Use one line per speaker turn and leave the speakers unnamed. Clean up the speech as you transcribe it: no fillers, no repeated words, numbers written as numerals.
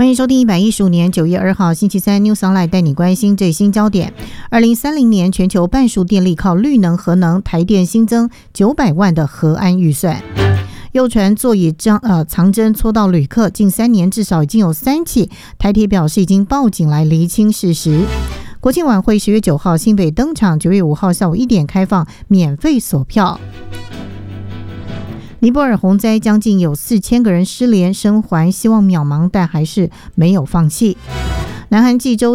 欢迎收听115年9月2号星期三 News Online， 带你关心最新焦点。2030年全球半数电力靠绿能核能，台电新增900万的核安预算。又传座椅藏针戳到旅客，近3年至少已经有3起，台铁表示已经报警来厘清事实。国庆晚会10月9号新北登场，9月5号下午1点开放免费索票。尼泊尔洪灾将近有4000个人失联，生还希望渺茫，但还是没有放弃。南韩济州